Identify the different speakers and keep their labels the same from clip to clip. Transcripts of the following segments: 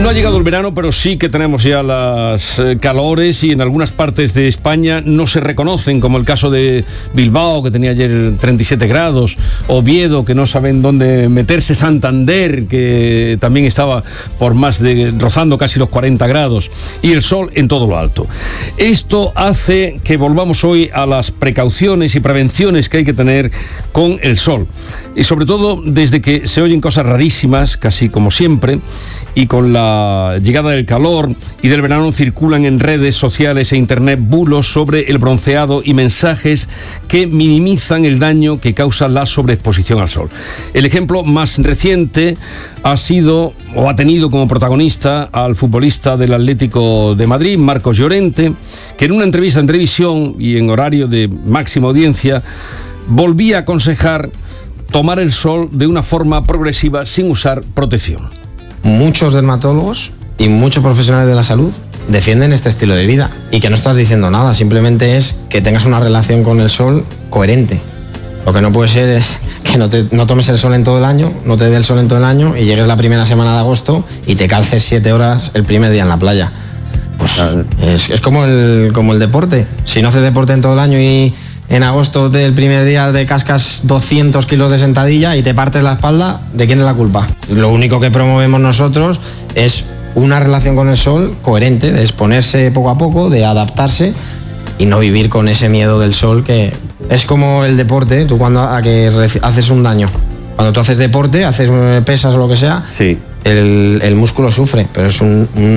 Speaker 1: No ha llegado el verano, pero sí que tenemos ya las calores y en algunas partes de España no se reconocen, como el caso de Bilbao, que tenía ayer 37 grados, Oviedo, que no saben dónde meterse, Santander, que también estaba por rozando casi los 40 grados, y el sol en todo lo alto. Esto hace que volvamos hoy a las precauciones y prevenciones que hay que tener con el sol. Y sobre todo desde que se oyen cosas rarísimas, casi como siempre, y con la llegada del calor y del verano circulan en redes sociales e internet bulos sobre el bronceado y mensajes que minimizan el daño que causa la sobreexposición al sol. El ejemplo más reciente ha sido, o ha tenido como protagonista, al futbolista del Atlético de Madrid, Marcos Llorente, que en una entrevista en televisión y en horario de máxima audiencia volvía a aconsejar tomar el sol de una forma progresiva sin usar protección.
Speaker 2: Muchos dermatólogos y muchos profesionales de la salud defienden este estilo de vida y que no estás diciendo nada, simplemente es que tengas una relación con el sol coherente. Lo que no puede ser es que no tomes el sol en todo el año, no te dé el sol en todo el año y llegues la primera semana de agosto y te calces 7 horas el primer día en la playa. Pues es como el deporte. Si no haces deporte en todo el año y en agosto del primer día te cascas 200 kilos de sentadilla y te partes la espalda, ¿de quién es la culpa? Lo único que promovemos nosotros es una relación con el sol coherente, de exponerse poco a poco, de adaptarse y no vivir con ese miedo del sol, que es como el deporte. Tú cuando haces un daño, cuando tú haces deporte, haces pesas o lo que sea, sí, el músculo sufre, pero es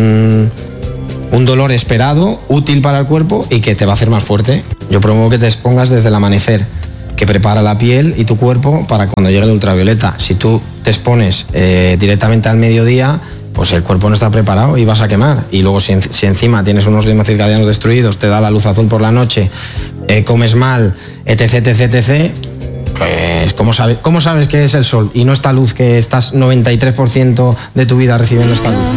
Speaker 2: un dolor esperado, útil para el cuerpo y que te va a hacer más fuerte. Yo promuevo que te expongas desde el amanecer, que prepara la piel y tu cuerpo para cuando llegue el ultravioleta. Si tú te expones directamente al mediodía, pues el cuerpo no está preparado y vas a quemar. Y luego si encima tienes unos ritmos circadianos destruidos, te da la luz azul por la noche, comes mal, etc, etc, etc, pues ¿cómo sabes qué es el sol? Y no esta luz que estás 93% de tu vida recibiendo esta luz.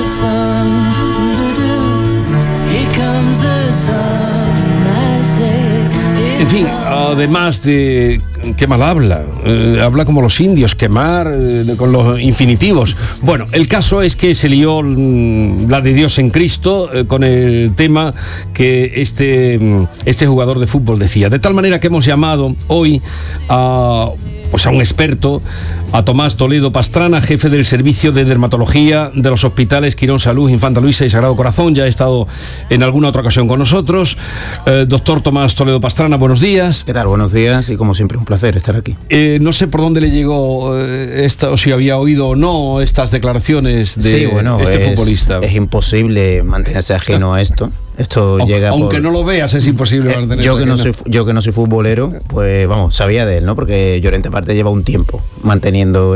Speaker 1: En fin, además de... qué mal habla como los indios, quemar con los infinitivos. Bueno, el caso es que se lió la de Dios en Cristo con el tema que este jugador de fútbol decía. De tal manera que hemos llamado hoy a un experto, a Tomás Toledo Pastrana, jefe del servicio de dermatología de los hospitales Quirón Salud, Infanta Luisa y Sagrado Corazón. Ya ha estado en alguna otra ocasión con nosotros. Doctor Tomás Toledo Pastrana, buenos días.
Speaker 3: ¿Qué tal? Buenos días y como siempre un placer estar aquí.
Speaker 1: No sé por dónde le llegó o si había oído o no estas declaraciones de futbolista.
Speaker 3: Es imposible mantenerse ajeno a esto. Esto llega
Speaker 1: aunque no lo veas, es imposible mantenerse
Speaker 3: ajeno. Yo que no soy futbolero, pues vamos, sabía de él, ¿no? Porque Llorente aparte lleva un tiempo manteniendo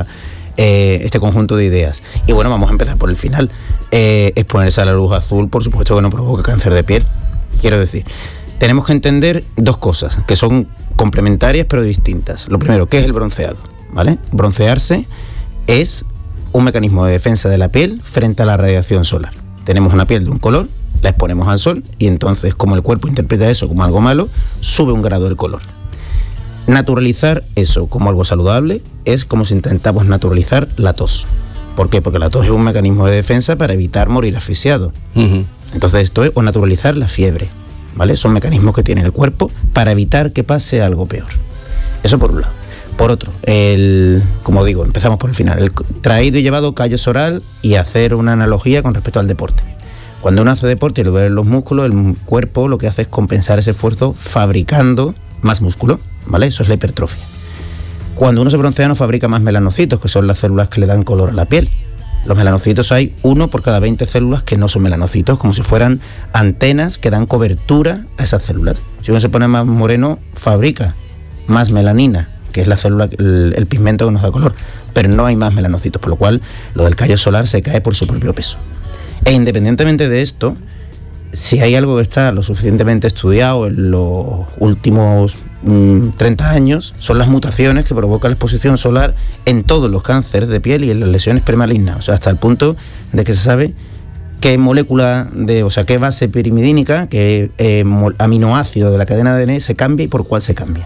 Speaker 3: este conjunto de ideas. Y bueno, vamos a empezar por el final. Exponerse a la luz azul, por supuesto que no provoca cáncer de piel. Quiero decir, tenemos que entender dos cosas que son complementarias pero distintas. Lo primero, ¿qué es el bronceado? ¿Vale? Broncearse es un mecanismo de defensa de la piel frente a la radiación solar. Tenemos una piel de un color, la exponemos al sol y entonces, como el cuerpo interpreta eso como algo malo, sube un grado el color. Naturalizar eso como algo saludable es como si intentamos naturalizar la tos. ¿Por qué? Porque la tos es un mecanismo de defensa para evitar morir asfixiado. Uh-huh. Entonces esto es, o naturalizar la fiebre, ¿vale? Son mecanismos que tiene el cuerpo para evitar que pase algo peor. Eso por un lado. Por otro, como digo, empezamos por el final. El traído y llevado callo oral y hacer una analogía con respecto al deporte. Cuando uno hace deporte y le duelen los músculos, el cuerpo lo que hace es compensar ese esfuerzo fabricando más músculo, ¿vale? Eso es la hipertrofia. Cuando uno se broncea no fabrica más melanocitos, que son las células que le dan color a la piel. Los melanocitos hay 1 por cada 20 células que no son melanocitos, como si fueran antenas que dan cobertura a esas células. Si uno se pone más moreno, fabrica más melanina, que es la célula, el pigmento que nos da color, pero no hay más melanocitos, por lo cual lo del callo solar se cae por su propio peso. E independientemente de esto, si hay algo que está lo suficientemente estudiado en los últimos 30 años, son las mutaciones que provoca la exposición solar en todos los cánceres de piel y en las lesiones premalignas, o sea, hasta el punto de que se sabe qué molécula qué base pirimidínica, qué aminoácido de la cadena de ADN se cambia y por cuál se cambia.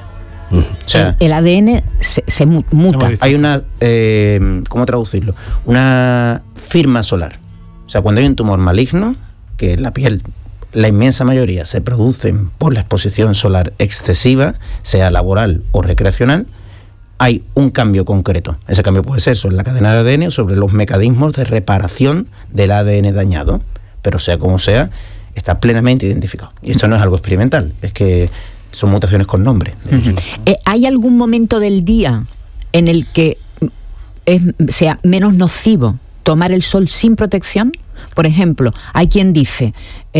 Speaker 3: O sea,
Speaker 4: el ADN se muta.
Speaker 3: hay una, ¿cómo traducirlo? Una firma solar. O sea, cuando hay un tumor maligno, que en la piel, la inmensa mayoría se producen por la exposición solar excesiva, sea laboral o recreacional, hay un cambio concreto. Ese cambio puede ser sobre la cadena de ADN o sobre los mecanismos de reparación del ADN dañado, pero sea como sea, está plenamente identificado. Y esto no es algo experimental, es que son mutaciones con nombre.
Speaker 4: ¿Hay algún momento del día en el que sea menos nocivo tomar el sol sin protección? Por ejemplo, hay quien dice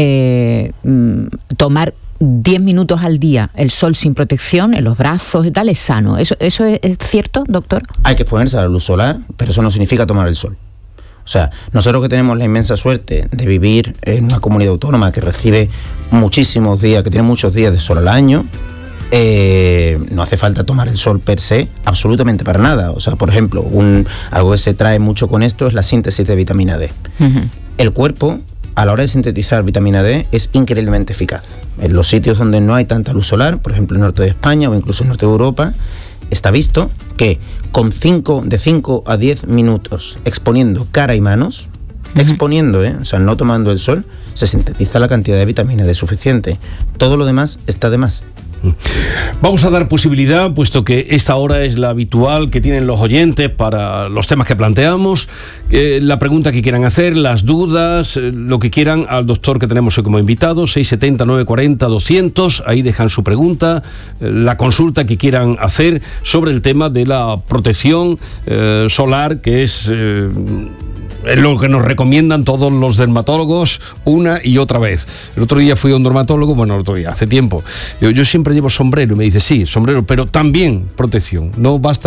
Speaker 4: tomar 10 minutos al día el sol sin protección en los brazos y tal es sano. ¿Eso es cierto, doctor? Hay
Speaker 3: que exponerse a la luz solar, pero eso no significa tomar el sol. O sea, nosotros que tenemos la inmensa suerte de vivir en una comunidad autónoma que recibe muchísimos días, que tiene muchos días de sol al año, no hace falta tomar el sol per se, absolutamente para nada. O sea, por ejemplo, algo que se trae mucho con esto es la síntesis de vitamina D. El cuerpo, a la hora de sintetizar vitamina D, es increíblemente eficaz. En los sitios donde no hay tanta luz solar, por ejemplo, el norte de España o incluso el norte de Europa, está visto que con de 5 a 10 minutos exponiendo cara y manos, o sea, no tomando el sol, se sintetiza la cantidad de vitamina D suficiente. Todo lo demás está de más.
Speaker 1: Vamos a dar posibilidad, puesto que esta hora es la habitual que tienen los oyentes para los temas que planteamos, la pregunta que quieran hacer, las dudas, lo que quieran al doctor que tenemos hoy como invitado, 670-940-200, ahí dejan su pregunta, la consulta que quieran hacer sobre el tema de la protección solar, que es lo que nos recomiendan todos los dermatólogos una y otra vez. El otro día fui a un dermatólogo, hace tiempo, yo siempre llevo sombrero, y me dice, sí, sombrero, pero también protección, no basta